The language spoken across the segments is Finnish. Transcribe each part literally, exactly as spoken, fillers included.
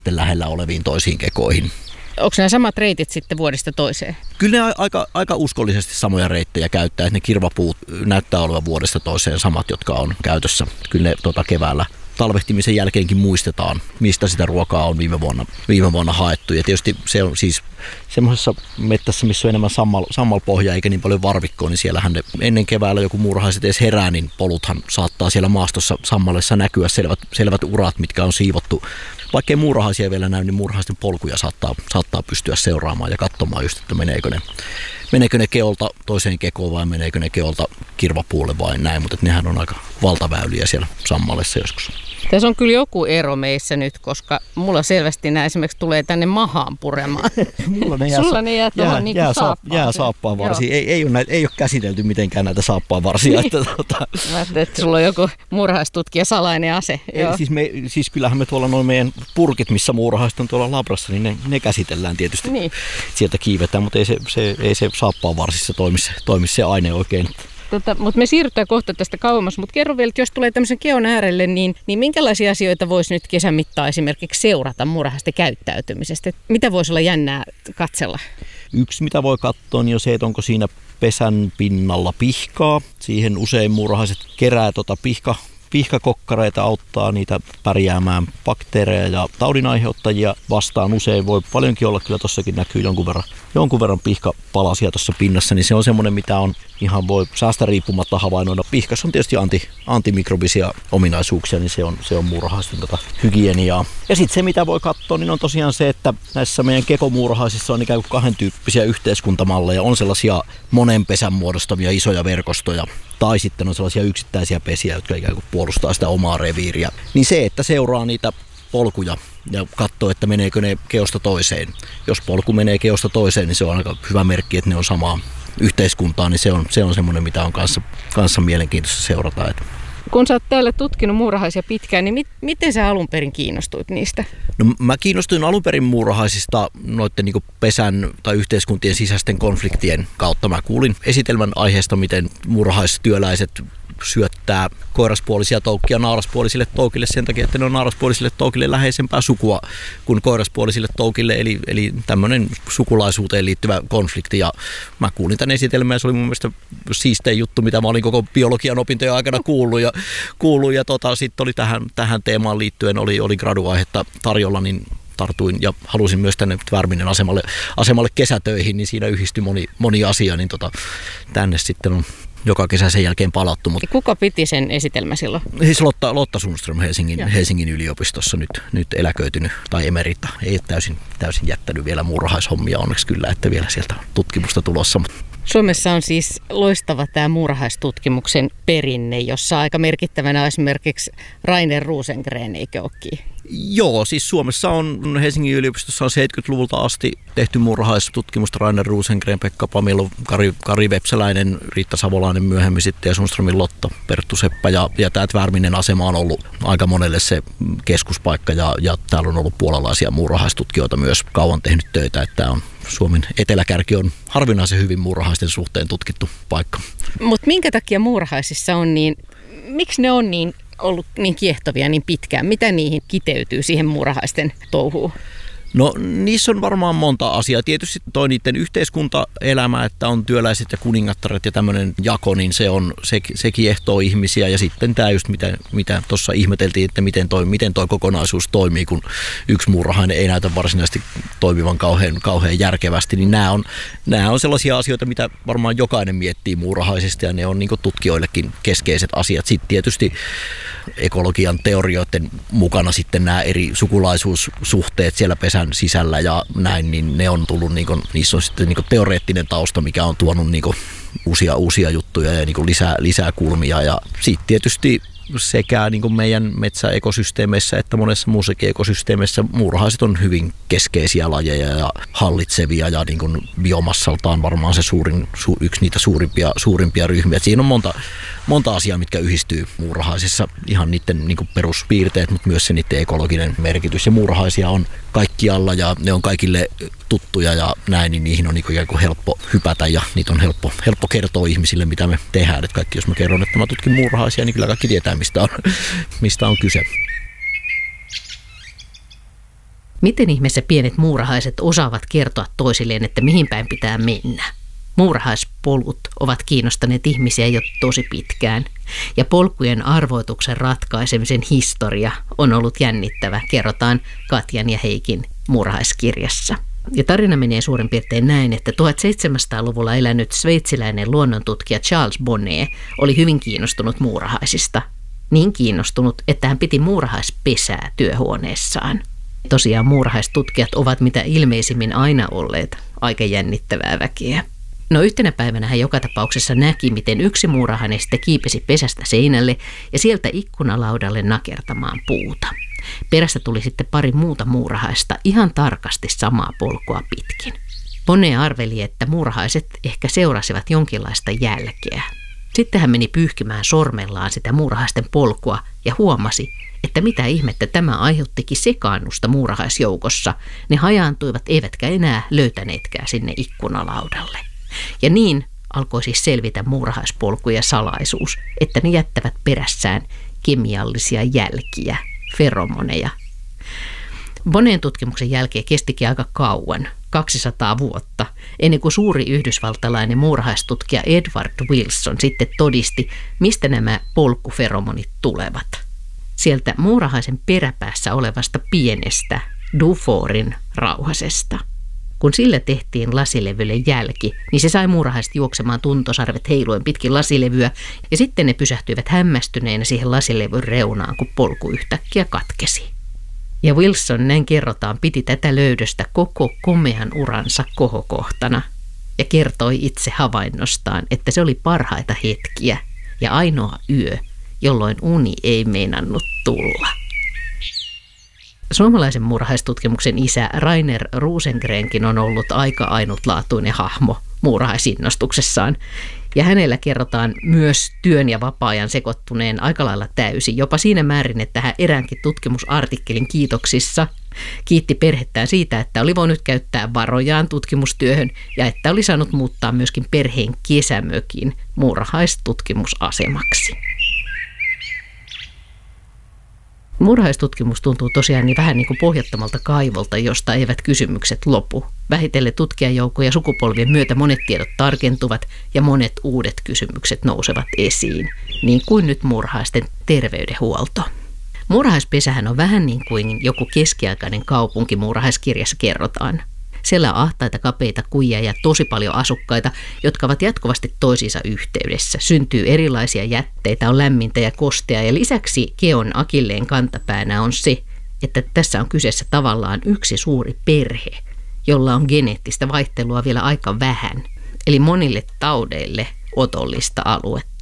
lähellä oleviin toisiin kekoihin. Onko nämä samat reitit sitten vuodesta toiseen? Kyllä ne aika, aika uskollisesti samoja reittejä käyttää, että ne kirvapuut näyttää olevan vuodesta toiseen samat, jotka on käytössä. Kyllä ne tuota, keväällä talvehtimisen jälkeenkin muistetaan, mistä sitä ruokaa on viime vuonna, viime vuonna haettu. Ja tietysti se on siis semmoisessa mettässä, missä on enemmän sammal, sammalpohjaa eikä niin paljon varvikkoa, niin siellähän ne ennen keväällä joku muurahaiset edes herää, niin poluthan saattaa siellä maastossa sammallessa näkyä selvät, selvät urat, mitkä on siivottu. Vaikkei muurahaisia vielä näy, niin muurahaisten polkuja saattaa, saattaa pystyä seuraamaan ja katsomaan just, että meneekö ne, meneekö ne keolta toiseen kekoon vai meneekö ne keolta kirvapuulle vai näin, mutta nehän on aika valtaväyliä siellä sammallessa joskus. Tässä on kyllä joku ero meissä nyt, koska mulla selvästi nämä esimerkiksi tulee tänne mahaan puremaan. Mulla ne jää, Sulla ne jää tuohon niin jää, saappaan. Jää saappaan varsiin. Ei, ei, ole näitä, ei ole käsitelty mitenkään näitä saappaan varsia. Niin. Että, tuota... Mä ajattelin, että sulla on joku muurahaistutkija salainen ase. Ei, siis, me, siis kyllähän me tuolla noin meidän purkit, missä muurahaiset on tuolla labrassa, niin ne, ne käsitellään tietysti. Niin. Sieltä kiivetään, mutta ei se, se, ei se saappaan varsissa toimi, toimi se aine oikein. Tota, mutta me siirrytään kohta tästä kauemmas, mutta kerro vielä, että jos tulee tämmöisen keon äärelle, niin, niin minkälaisia asioita voisi nyt kesän mittaan esimerkiksi seurata muurahaisten käyttäytymisestä? Et mitä voisi olla jännää katsella? Yksi, mitä voi katsoa, on jo se, että onko siinä pesän pinnalla pihkaa. Siihen usein muurahaiset kerää tuota pihka, pihkakokkareita, auttaa niitä pärjäämään bakteereja ja taudinaiheuttajia vastaan. Usein voi paljonkin olla, kyllä tuossakin näkyy jonkun verran, jonkun verran pihkapalasia tuossa pinnassa, niin se on semmoinen, mitä on ihan voi säästä riippumatta havainnoida. Pihkassa on tietysti anti, antimikrobisia ominaisuuksia, niin se on, se on muurahaisten tota hygieniaa. Ja sitten se, mitä voi katsoa, niin on tosiaan se, että näissä meidän kekomuurahaisissa on ikään kuin kahden tyyppisiä yhteiskuntamalleja. On sellaisia monen pesän muodostamia isoja verkostoja, tai sitten on sellaisia yksittäisiä pesiä, jotka ikään kuin puolustaa sitä omaa reviiriä. Niin se, että seuraa niitä polkuja ja katsoo, että meneekö ne keosta toiseen. Jos polku menee keosta toiseen, niin se on aika hyvä merkki, että ne on samaa yhteiskuntaa, niin se on, se on semmoinen, mitä on kanssa, kanssa mielenkiintoista seurata. Kun sä oot täällä tutkinut muurahaisia pitkään, niin mit, miten sä alun perin kiinnostuit niistä? No, mä kiinnostuin alun perin muurahaisista noiden niin kuin pesän tai yhteiskuntien sisäisten konfliktien kautta. Mä kuulin esitelmän aiheesta, miten muurahaistyöläiset syöttää koiraspuolisia toukkia naaraspuolisille toukille sen takia, että ne on naaraspuolisille toukille läheisempää sukua kuin koiraspuolisille toukille, eli, eli tämmöinen sukulaisuuteen liittyvä konflikti. Ja mä kuulin tämän esitelmän ja se oli mun mielestä siistein juttu, mitä mä olin koko biologian opintojen aikana kuullut. Ja, kuullut, ja tota, sitten oli tähän, tähän teemaan liittyen oli, oli graduaihetta tarjolla, niin tartuin ja halusin myös tänne Tvärminen asemalle, asemalle kesätöihin, niin siinä yhdistyi moni, moni asia, niin tota, tänne sitten on joka kesä sen jälkeen palattu. Mutta kuka piti sen esitelmä silloin? Siis Lotta, Lotta Sundström Helsingin, Helsingin yliopistossa nyt, nyt eläköitynyt tai emerita. Ei ole täysin, täysin jättänyt vielä muurahaishommia onneksi kyllä, että vielä sieltä tutkimusta tulossa. Suomessa on siis loistava tämä muurahaistutkimuksen perinne, jossa aika merkittävänä esimerkiksi Rainer Rosengren, eikö olekin? Joo, siis Suomessa on Helsingin yliopistossa on seitsemänkymmentäluvulta asti tehty muurahaistutkimusta. Rainer Rosengren, Pekka Pamilo, Kari, Kari Vepsäläinen, Riitta Savolainen myöhemmin sitten ja Sundströmin Lotta, Perttu Seppä. Ja, ja tämä Tvärminen asema on ollut aika monelle se keskuspaikka ja, ja täällä on ollut puolalaisia muurahaistutkijoita myös kauan tehnyt töitä. Että tämä on Suomen eteläkärki on harvinaisen hyvin muurahaisten suhteen tutkittu paikka. Mutta minkä takia muurahaisissa on niin, miksi ne on niin ollut niin kiehtovia niin pitkään? Mitä niihin kiteytyy siihen muurahaisten touhuun? No niissä on varmaan monta asiaa. Tietysti toi niiden yhteiskuntaelämä, että on työläiset ja kuningattaret ja tämmöinen jako, niin se, on, se, se kiehtoo ihmisiä. Ja sitten tämä just mitä, mitä tuossa ihmeteltiin, että miten toi, miten toi kokonaisuus toimii, kun yksi muurahainen ei näytä varsinaisesti toimivan kauhean, kauhean järkevästi. Niin nämä on, nämä on sellaisia asioita, mitä varmaan jokainen miettii muurahaisista ja ne on niin kuin tutkijoillekin keskeiset asiat. Sitten tietysti ekologian teorioiden mukana sitten nämä eri sukulaisuussuhteet siellä pesän sisällä ja näin, niin ne on tullut, niin kuin, niissä on sitten niin kuin teoreettinen tausta, mikä on tuonut niin kuin uusia, uusia juttuja ja niin kuin lisää, lisää kulmia. Ja sitten tietysti sekä niin kuin meidän metsäekosysteemeissä että monessa muussakin ekosysteemissä muurahaiset on hyvin keskeisiä lajeja ja hallitsevia ja niin kuin biomassaltaan varmaan se suurin, su, yksi niitä suurimpia, suurimpia ryhmiä. Et siinä on monta, monta asiaa, mitkä yhdistyy muurahaisissa, ihan niiden niin kuin peruspiirteet, mutta myös se niiden ekologinen merkitys. Ja muurahaisia on kaikkialla ja ne on kaikille tuttuja ja näin, niin niihin on niin kuin ikään kuin helppo hypätä ja niitä on helppo, helppo kertoa ihmisille, mitä me tehdään. Et kaikki, jos mä kerron, että mä tutkin muurahaisia, niin kyllä kaikki tietää, mistä on, mistä on kyse. Miten ihmeessä pienet muurahaiset osaavat kertoa toisilleen, että mihin päin pitää mennä? Muurahaispolut ovat kiinnostaneet ihmisiä jo tosi pitkään, ja polkujen arvoituksen ratkaisemisen historia on ollut jännittävä, kerrotaan Katjan ja Heikin muurahaiskirjassa. Ja tarina menee suurin piirtein näin, että tuhatseitsemänsataaluvulla elänyt sveitsiläinen luonnontutkija Charles Bonnet oli hyvin kiinnostunut muurahaisista. Niin kiinnostunut, että hän piti muurahaispesää työhuoneessaan. Tosiaan muurahaistutkijat ovat mitä ilmeisimmin aina olleet aika jännittävää väkeä. No yhtenä päivänä hän joka tapauksessa näki, miten yksi muurahainen sitten kiipesi pesästä seinälle ja sieltä ikkunalaudalle nakertamaan puuta. Perästä tuli sitten pari muuta muurahaista ihan tarkasti samaa polkua pitkin. Bonnet arveli, että muurahaiset ehkä seurasivat jonkinlaista jälkeä. Sitten hän meni pyyhkimään sormellaan sitä muurahaisten polkua ja huomasi, että mitä ihmettä tämä aiheuttikin sekaannusta muurahaisjoukossa. Ne hajaantuivat eivätkä enää löytäneetkään sinne ikkunalaudalle. Ja niin alkoi siis selvitä muurahaispolkujen salaisuus, että ne jättävät perässään kemiallisia jälkiä, feromoneja. Bonnetin tutkimuksen jälkeen kestikin aika kauan, kaksisataa vuotta, ennen kuin suuri yhdysvaltalainen muurahaistutkija Edward Wilson sitten todisti, mistä nämä polkuferomonit tulevat. Sieltä muurahaisen peräpäässä olevasta pienestä Duforin rauhasesta. Kun sillä tehtiin lasilevylle jälki, niin se sai muurahaiset juoksemaan tuntosarvet heiluen pitkin lasilevyä ja sitten ne pysähtyivät hämmästyneinä siihen lasilevyn reunaan, kun polku yhtäkkiä katkesi. Ja Wilson, näin kerrotaan, piti tätä löydöstä koko komean uransa kohokohtana ja kertoi itse havainnostaan, että se oli parhaita hetkiä ja ainoa yö, jolloin uni ei meinannut tulla. Suomalaisen muurahaistutkimuksen isä Rainer Rosengrenkin on ollut aika ainutlaatuinen hahmo muurahaisinnostuksessaan. Ja hänellä kerrotaan myös työn ja vapaa-ajan sekoittuneen aika lailla täysin, jopa siinä määrin, että hän eräänkin tutkimusartikkelin kiitoksissa kiitti perhettään siitä, että oli voinut käyttää varojaan tutkimustyöhön ja että oli saanut muuttaa myöskin perheen kesämökin muurahaistutkimusasemaksi. Muurahaistutkimus tuntuu tosiaan niin vähän niin kuin pohjattomalta kaivolta, josta eivät kysymykset lopu. Vähitellen tutkijajoukkoja ja sukupolvien myötä monet tiedot tarkentuvat ja monet uudet kysymykset nousevat esiin, niin kuin nyt muurahaisten terveydenhuolto. Muurahaispesähän on vähän niin kuin joku keskiaikainen kaupunki muurahaiskirjassa kerrotaan. Siellä on ahtaita, kapeita kujia ja tosi paljon asukkaita, jotka ovat jatkuvasti toisiinsa yhteydessä. Syntyy erilaisia jätteitä, on lämmintä ja kostea ja lisäksi keon akilleen kantapäänä on se, että tässä on kyseessä tavallaan yksi suuri perhe, jolla on geneettistä vaihtelua vielä aika vähän, eli monille taudeille otollista aluetta.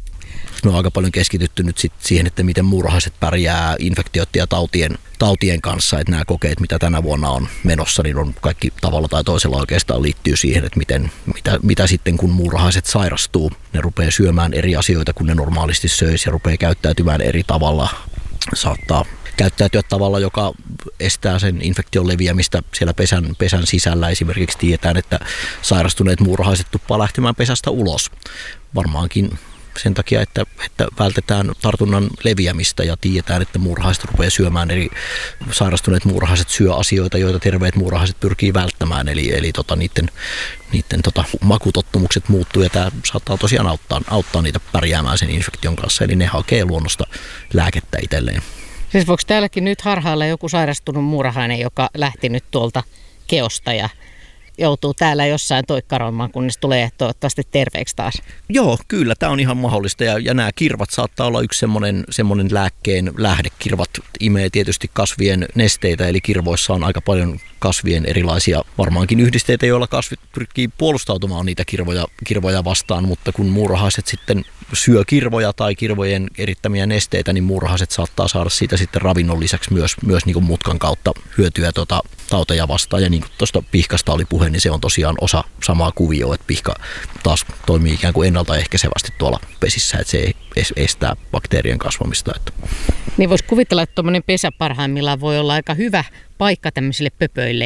Me on aika paljon keskitytty nyt sit siihen, että miten muurahaiset pärjää infektioiden ja tautien, tautien kanssa. Että nämä kokeet, mitä tänä vuonna on menossa, niin on kaikki tavalla tai toisella oikeastaan liittyy siihen, että miten, mitä, mitä sitten kun muurahaiset sairastuu. Ne rupeaa syömään eri asioita kuin ne normaalisti söisi ja rupeaa käyttäytymään eri tavalla. Saattaa käyttäytyä tavalla, joka estää sen infektion leviämistä siellä pesän, pesän sisällä. Esimerkiksi tiedetään, että sairastuneet muurahaiset tuppaa lähtemään pesästä ulos. Varmaankin sen takia, että, että vältetään tartunnan leviämistä ja tiedetään, että muurahaiset rupeaa syömään, eli sairastuneet muurahaiset syö asioita, joita terveet muurahaiset pyrkii välttämään, eli, eli tota, niiden, niiden tota, makutottumukset muuttuu ja tämä saattaa tosiaan auttaa, auttaa niitä pärjäämään sen infektion kanssa, eli ne hakee luonnosta lääkettä itselleen. Siis voiko täälläkin nyt harhailla joku sairastunut muurahainen, joka lähti nyt tuolta keosta ja joutuu täällä jossain toikkaroimaan, kunnes tulee toivottavasti terveeksi taas? Joo, kyllä. Tämä on ihan mahdollista. Ja, ja nämä kirvat saattaa olla yksi semmoinen, semmoinen lääkkeen lähde. Kirvat imee tietysti kasvien nesteitä, eli kirvoissa on aika paljon kasvien erilaisia varmaankin yhdisteitä, joilla kasvit pyrkii puolustautumaan niitä kirvoja, kirvoja vastaan, mutta kun muurahaiset sitten syö kirvoja tai kirvojen erittämiä nesteitä, niin muurahaiset saattaa saada siitä sitten ravinnon lisäksi myös, myös niin kuin mutkan kautta hyötyä tuota tauteja vastaan. Ja niin kuin tuosta pihkasta oli puhe, niin se on tosiaan osa samaa kuvioa, että pihka taas toimii ikään kuin ennaltaehkäisevästi tuolla pesissä, että se estää bakteerien kasvamista. Niin voisi kuvitella, että tuommoinen pesä parhaimmillaan voi olla aika hyvä paikka tämmöisille pöpöille ja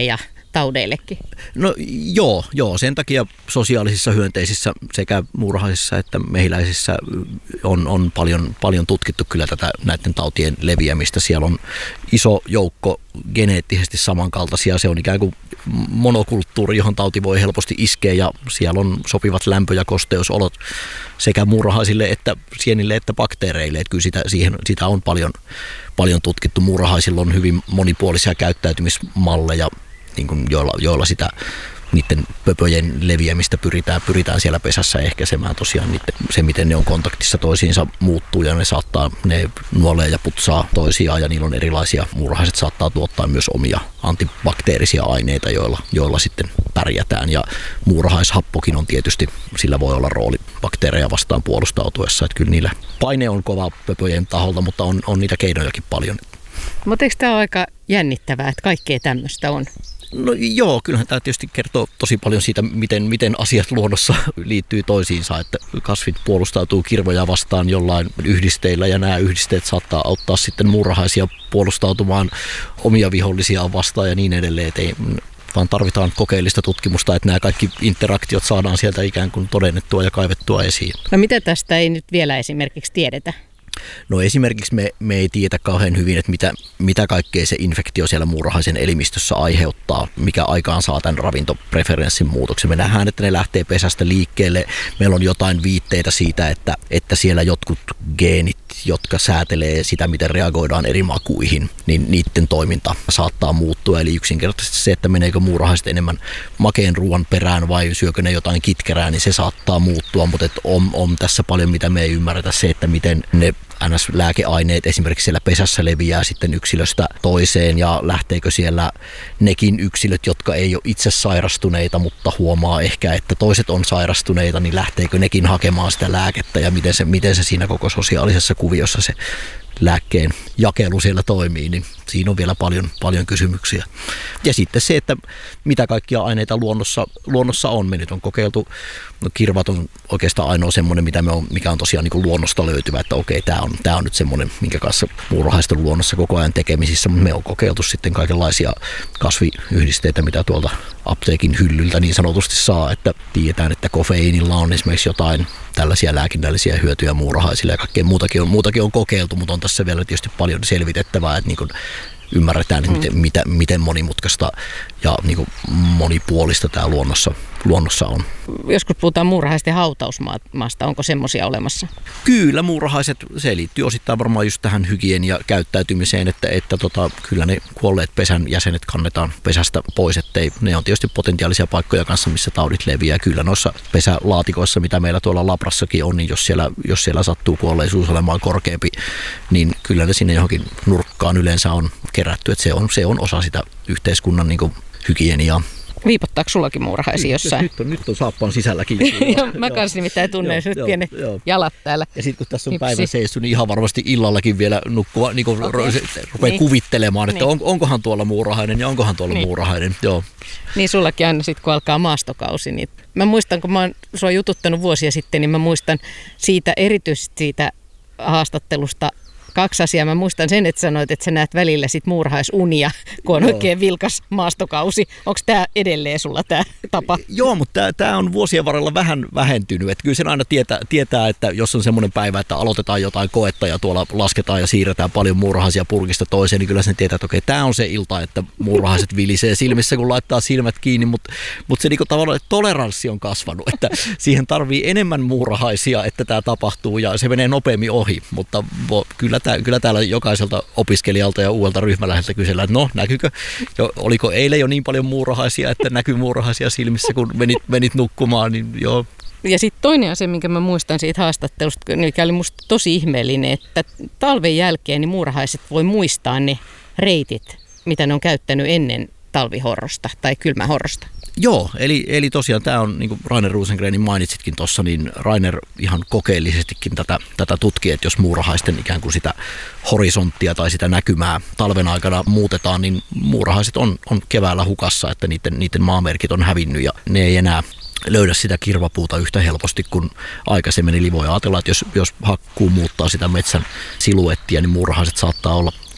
taudeillekin? No joo, joo, sen takia sosiaalisissa hyönteisissä sekä muurahaisissa että mehiläisissä on, on paljon, paljon tutkittu kyllä tätä näiden tautien leviämistä. Siellä on iso joukko geneettisesti samankaltaisia. Se on ikään kuin monokulttuuri, johon tauti voi helposti iskeä ja siellä on sopivat lämpö- ja kosteusolot sekä muurahaisille että sienille että bakteereille. Että kyllä sitä, siihen, sitä on paljon, paljon tutkittu. Muurahaisilla on hyvin monipuolisia käyttäytymismalleja, niin kuin joilla, joilla sitä niiden pöpöjen leviämistä pyritään, pyritään siellä pesässä ehkäisemään. Tosiaan niiden, se, miten ne on kontaktissa toisiinsa muuttuu ja ne saattaa, ne nuolee ja putsaa toisiaan ja niillä on erilaisia, muurahaiset saattaa tuottaa myös omia antibakteerisia aineita, joilla, joilla sitten pärjätään. Ja muurahaishappokin on tietysti, sillä voi olla rooli bakteereja vastaan puolustautuessa. Että kyllä niillä paine on kova pöpöjen taholta, mutta on, on niitä keinojakin paljon. Mutta eikö tämä ole aika jännittävää, että kaikkea tämmöistä on? No joo, kyllähän tämä tietysti kertoo tosi paljon siitä, miten, miten asiat luonnossa liittyy toisiinsa, että kasvit puolustautuu kirvoja vastaan jollain yhdisteillä ja nämä yhdisteet saattaa auttaa sitten muurahaisia puolustautumaan omia vihollisiaan vastaan ja niin edelleen, että ei, vaan tarvitaan kokeellista tutkimusta, että nämä kaikki interaktiot saadaan sieltä ikään kuin todennettua ja kaivettua esiin. No mitä tästä ei nyt vielä esimerkiksi tiedetä? No esimerkiksi me, me ei tiedä kauhean hyvin, että mitä, mitä kaikkea se infektio siellä muurahaisen elimistössä aiheuttaa, mikä aikaan saa tämän ravintopreferenssin muutoksen. Me nähdään, että ne lähtee pesästä liikkeelle. Meillä on jotain viitteitä siitä, että, että siellä jotkut geenit, jotka säätelee sitä, miten reagoidaan eri makuihin, niin niiden toiminta saattaa muuttua. Eli yksinkertaisesti se, että meneekö muurahaiset enemmän makeen ruoan perään vai syökö ne jotain kitkerää, niin se saattaa muuttua, mutta on, on tässä paljon, mitä me ei ymmärretä. Se, että miten ne N S-lääkeaineet esimerkiksi siellä pesässä leviää sitten yksilöstä toiseen ja lähteekö siellä nekin yksilöt, jotka ei ole itse sairastuneita, mutta huomaa ehkä, että toiset on sairastuneita, niin lähteekö nekin hakemaan sitä lääkettä ja miten se, miten se siinä koko sosiaalisessa kuviossa se lääkkeen jakelu siellä toimii, niin siinä on vielä paljon, paljon kysymyksiä. Ja sitten se, että mitä kaikkia aineita luonnossa, luonnossa on. Me nyt on kokeiltu, no kirvat on oikeastaan ainoa semmoinen, mitä me on, mikä on tosiaan niin kuin luonnosta löytyvä, että okei, tämä on, tämä on nyt semmoinen, minkä kanssa muurahaista luonnossa koko ajan tekemisissä, mutta me on kokeiltu sitten kaikenlaisia kasviyhdisteitä, mitä tuolta apteekin hyllyltä niin sanotusti saa, että tiedetään, että kofeiinilla on esimerkiksi jotain tällaisia lääkinnällisiä hyötyjä muurahaisille ja kaikkea muutakin on, muutakin on kokeiltu, mutta on tässä vielä tietysti paljon selvitettävää, että niin kuin ymmärretään, että miten, mitä, miten monimutkaista ja niin kuin monipuolista tämä luonnossa, luonnossa on. Joskus puhutaan muurahaisten hautausmaasta. Onko semmoisia olemassa? Kyllä, muurahaiset, se liittyy osittain varmaan just tähän hygienia-käyttäytymiseen, että, että tota, kyllä ne kuolleet pesän jäsenet kannetaan pesästä pois, ettei, ne on tietysti potentiaalisia paikkoja kanssa, missä taudit leviää. Kyllä noissa pesälaatikoissa, mitä meillä tuolla labrassakin on, niin jos siellä, jos siellä sattuu kuolleisuus olemaan korkeampi, niin kyllä ne sinne johonkin nurkkaan yleensä on kerätty, että se on, se on osa sitä yhteiskunnan niin kuin hygieniaa. Viipottaako sullakin muurahaisia jossain? Nyt on, nyt on saappaan sisälläkin. Mä kanssa nimittäin tunnen nyt pienet jalat täällä. Ja sitten kun tässä on Hipsi. Päivän seissu, niin ihan varmasti illallakin vielä nukkua, niin kuin okay. rupeaa niin. kuvittelemaan, että niin. on, onkohan tuolla muurahainen ja onkohan tuolla niin. muurahainen. Joo. Niin sullakin aina sitten kun alkaa maastokausi. Niin mä muistan, kun mä oon sua jututtanut vuosia sitten, niin mä muistan siitä erityisesti siitä haastattelusta kaksi asiaa. Mä muistan sen, että sanoit, että sä näet välillä sit muurahais-unia, kun on Joo. oikein vilkas maastokausi. Onko tämä edelleen sulla tämä tapa? Joo, mutta tämä on vuosien varrella vähän vähentynyt. Et kyllä sen aina tietää, tietää, että jos on semmoinen päivä, että aloitetaan jotain koetta ja tuolla lasketaan ja siirretään paljon muurahaisia purkista toiseen, niin kyllä sen tietää, että okei, tämä on se ilta, että muurahaiset vilisee silmissä, kun laittaa silmät kiinni. Mutta mut se niinku tavallaan, että toleranssi on kasvanut, että siihen tarvii enemmän muurahaisia, että tämä tapahtuu ja se menee nopeammin ohi. Mutta vo, kyllä Tää, kyllä täällä jokaiselta opiskelijalta ja uudelta ryhmäläheltä kysellään, että no näkyykö, jo, oliko eilen jo niin paljon muurahaisia, että näkyy muurahaisia silmissä, kun menit, menit nukkumaan, niin joo. Ja sitten toinen asia, minkä mä muistan siitä haastattelusta, mikä oli musta tosi ihmeellinen, että talven jälkeen niin muurahaiset voi muistaa ne reitit, mitä ne on käyttänyt ennen talvihorrosta tai kylmähorrosta. Joo, eli, eli tosiaan tämä on, niin kuin Rainer Rosengrenin mainitsitkin tuossa, niin Rainer ihan kokeellisestikin tätä, tätä tutkii, että jos muurahaisten ikään kuin sitä horisonttia tai sitä näkymää talven aikana muutetaan, niin muurahaiset on, on keväällä hukassa, että niiden, niiden maamerkit on hävinnyt ja ne ei enää löydä sitä kirvapuuta yhtä helposti kuin aikaisemmin. Eli voi ajatella, että jos, jos hakkuu muuttaa sitä metsän siluettia, niin muurahaiset saattaa olla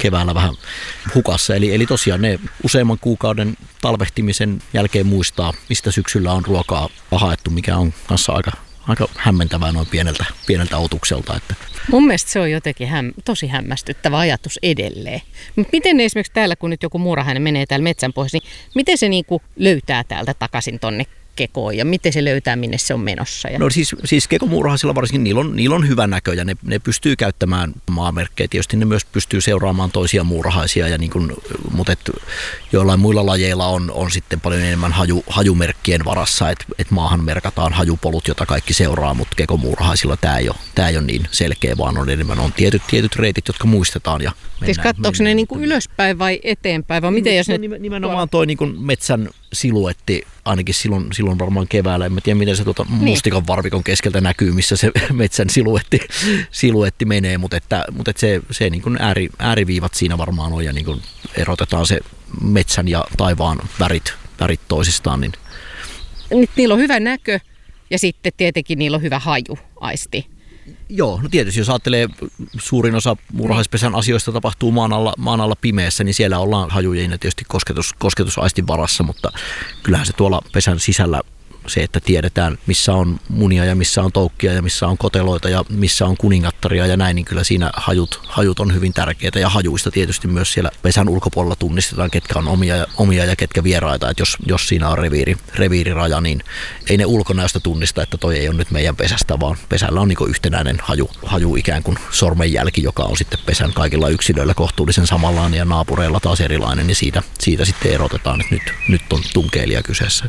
keväällä vähän hukassa. Eli, eli tosiaan ne useamman kuukauden talvehtimisen jälkeen muistaa, mistä syksyllä on ruokaa haettu, mikä on kanssa aika, aika hämmentävää noin pieneltä, pieneltä otukselta. Että. Mun mielestä se on jotenkin häm, tosi hämmästyttävä ajatus edelleen. Mutta miten esimerkiksi täällä, kun nyt joku muurahainen menee täällä metsän pohjassa, niin miten se niinku löytää täältä takaisin tonne kekoon ja miten se löytää, minne se on menossa? Ja... No siis, siis kekomuurahaisilla varsinkin niillä on, niillä on hyvä näkö ja ne, ne pystyy käyttämään maamerkkejä. Tietysti ne myös pystyy seuraamaan toisia muurahaisia, ja niin kuin, mutta et joillain muilla lajeilla on, on sitten paljon enemmän haju, hajumerkkien varassa, että et maahan merkataan hajupolut, jota kaikki seuraa, mutta kekomuurahaisilla tämä ei ole, tää ei ole niin selkeä, vaan on enemmän on tietyt, tietyt reitit, jotka muistetaan. Ja mennään, siis katsoako ne niin kuin ylöspäin vai eteenpäin, vai miten jos ne... Nimenomaan toi niin kuin metsän siluetti, ainakin silloin, silloin varmaan keväällä, en mä tiedä miten se tuota mustikan varvikon keskeltä näkyy, missä se metsän siluetti, siluetti menee, mutta, että, mutta että se, se niin kuin ääri, ääriviivat siinä varmaan on ja niin kuin erotetaan se metsän ja taivaan värit, värit toisistaan. Niin. Nyt niillä on hyvä näkö ja sitten tietenkin niillä on hyvä haju aisti. Joo, no tietysti jos ajattelee, suurin osa muurahaispesän asioista tapahtuu maan alla, maan alla pimeässä, niin siellä ollaan hajujen ja tietysti kosketus, kosketusaistin varassa, mutta kyllähän se tuolla pesän sisällä se, että tiedetään missä on munia ja missä on toukkia ja missä on koteloita ja missä on kuningattaria ja näin, niin kyllä siinä hajut, hajut on hyvin tärkeitä ja hajuista tietysti myös siellä pesän ulkopuolella tunnistetaan, ketkä on omia ja, omia ja ketkä vieraita, että jos, jos siinä on reviiri, reviiriraja, niin ei ne ulkonäöstä tunnista, että toi ei ole nyt meidän pesästä, vaan pesällä on niin kuin yhtenäinen haju, haju ikään kuin sormenjälki, joka on sitten pesän kaikilla yksilöillä kohtuullisen samanlainen ja naapureilla taas erilainen, niin siitä, siitä sitten erotetaan, että nyt, nyt on tunkeilija kyseessä.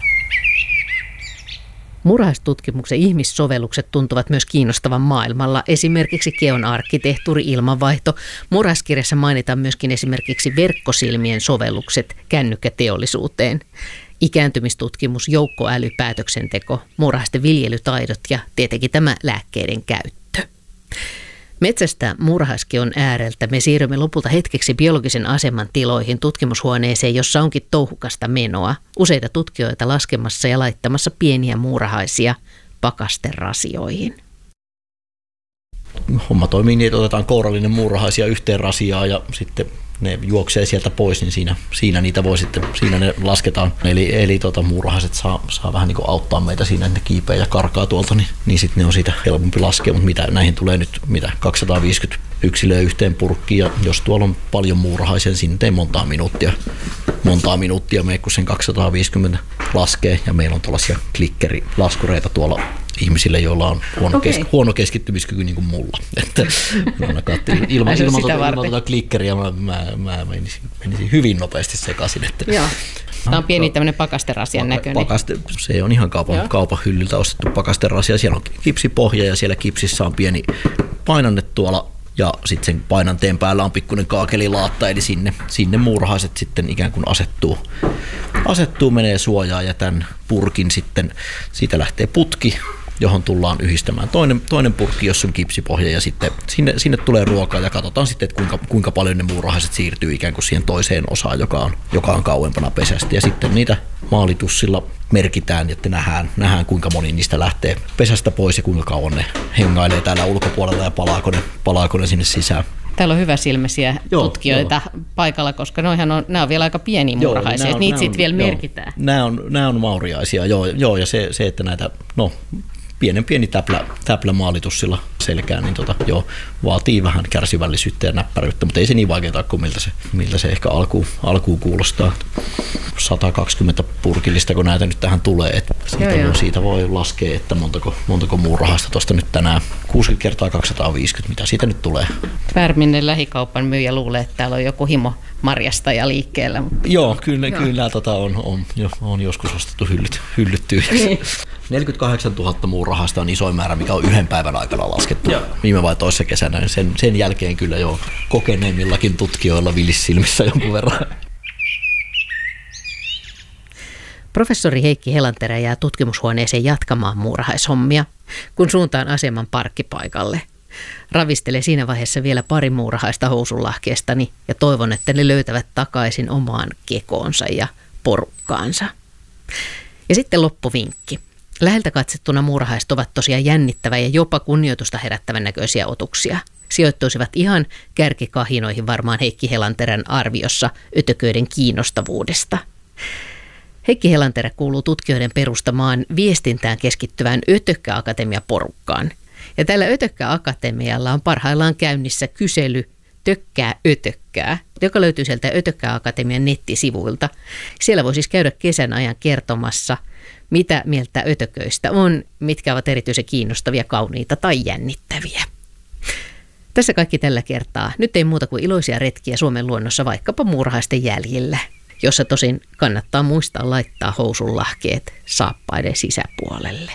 Muurahaistutkimuksen ihmissovellukset tuntuvat myös kiinnostavan maailmalla, esimerkiksi keon arkkitehtuuri, ilmanvaihto. Muurahaiskirjassa mainitaan myöskin esimerkiksi verkkosilmien sovellukset kännykkäteollisuuteen. Ikääntymistutkimus, joukkoäly, päätöksenteko, muurahaisten viljelytaidot ja tietenkin tämä lääkkeiden käyttö. Metsästä muurahaiskeon ääreltä me siirrymme lopulta hetkeksi biologisen aseman tiloihin tutkimushuoneeseen, jossa onkin touhukasta menoa. Useita tutkijoita laskemassa ja laittamassa pieniä muurahaisia pakasterasioihin. Homma toimii niin, että otetaan kourallinen muurahaisia yhteen rasiaan ja sitten ne juoksee sieltä pois, niin siinä, siinä niitä voi sitten, siinä ne lasketaan. Eli, eli tota, muurahaiset saa, saa vähän niin kuin auttaa meitä siinä, että ne kiipeää ja karkaa tuolta, niin, niin sitten ne on siitä helpompi laskea, mutta mitä, näihin tulee nyt mitä, kaksisataaviisikymmentä yksilöä yhteen purkkiin, ja jos tuolla on paljon muurahaisia, niin siinä ei montaa minuuttia, montaa minuuttia mene, kun sen kaksisataaviisikymmentä laskee, ja meillä on tällaisia klikkerilaskureita tuolla ihmisille, joilla on huono, okay. kes, huono keskittymiskyky niin kuin mulla. Että ilman, ilman, ilman, tuota, ilman tuota klikkeriä mä, mä, mä menisin, menisin hyvin nopeasti sekaisin. Että. Joo. Tämä on pieni tämmöinen pakasterasian näköinen. Pakaste, se on ihan kaupan, kaupan hyllyltä ostettu pakasterasia. Siellä on kipsipohja ja siellä kipsissä on pieni painanne tuolla. Ja sitten sen painanteen päällä on pikkuinen kaakelilaatta, eli sinne, sinne muurahaiset sitten ikään kuin asettuu, asettuu menee suojaan ja tämän purkin sitten, siitä lähtee putki, johon tullaan yhdistämään toinen, toinen purkki, jossa on kipsipohja ja sitten sinne, sinne tulee ruokaa ja katsotaan sitten, että kuinka, kuinka paljon ne muurahaiset siirtyy ikään kuin siihen toiseen osaan, joka on, joka on kauempana pesästä ja sitten niitä maalitussilla merkitään, että nähdään, nähdään kuinka moni niistä lähtee pesästä pois ja kuinka kauan ne hengailee täällä ulkopuolella ja palaako ne, palaako ne sinne sisään. Täällä on hyväsilmäisiä joo, tutkijoita joo. paikalla, koska noihan on, nämä on vielä aika pieniä muurahaisia, että niitä sitten vielä joo, merkitään. Nämä on, nämä on mauriaisia, joo, joo ja se, se, että näitä, no pienen pieni täplä, täplä maalitus sillä selkään, niin tota, joo, vaatii vähän kärsivällisyyttä ja näppäryyttä, mutta ei se niin vaikeaa kuin miltä se, miltä se ehkä alkuun, alkuun kuulostaa. sata kaksikymmentä purkillista, kun näitä nyt tähän tulee, että siitä, joo, voi, siitä voi laskea, että montako, montako muurahaista tuosta nyt tänään. kuusikymmentä kertaa kaksisataaviisikymmentä, mitä siitä nyt tulee? Värminen lähikaupan myyjä luulee, että täällä on joku himo marjastaja liikkeellä. Joo, kyllä, joo. kyllä tota on, on, on joskus ostettu hyllyt, hyllyttyä. neljäkymmentäkahdeksantuhatta muurahasta on isoin määrä, mikä on yhden päivän aikana laskettu. Joo. Viime vai toisessa kesänä. Sen, sen jälkeen kyllä jo kokeneimmillakin tutkijoilla vilissilmissä jonkun verran. Professori Heikki Helanterä jää tutkimushuoneeseen jatkamaan muurahaishommia, kun suuntaan aseman parkkipaikalle. Ravistelen siinä vaiheessa vielä pari muurahaista housunlahkeestani ja toivon, että ne löytävät takaisin omaan kekoonsa ja porukkaansa. Ja sitten loppuvinkki. Läheltä katsettuna muurahaiset ovat tosiaan jännittävä ja jopa kunnioitusta herättävän näköisiä otuksia. sijoittuisivat ihan kärkikahinoihin varmaan Heikki Helanterän arviossa ötököiden kiinnostavuudesta. Heikki Helanterä kuuluu tutkijoiden perustamaan viestintään keskittyvään Ötökkä-akatemia-porukkaan. Ja tällä Ötökkä-akatemialla on parhaillaan käynnissä kysely Tökkää ötökkää, joka löytyy sieltä Ötökkä-akatemian nettisivuilta. Siellä voi siis käydä kesän ajan kertomassa, mitä mieltä ötököistä on, mitkä ovat erityisen kiinnostavia, kauniita tai jännittäviä. Tässä kaikki tällä kertaa. Nyt ei muuta kuin iloisia retkiä Suomen luonnossa vaikkapa muurahaisten jäljillä, jossa tosin kannattaa muistaa laittaa housunlahkeet saappaiden sisäpuolelle.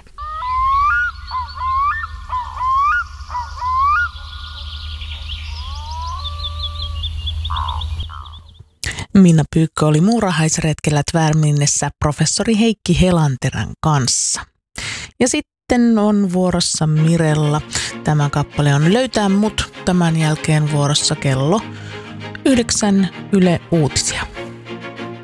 Minna Pyykkö oli muurahaisretkellä Tvärminessä professori Heikki Helanterän kanssa. Ja sitten on vuorossa Mirella. Tämä kappale on Löytää mut, tämän jälkeen vuorossa kello yhdeksän Yle Uutisia.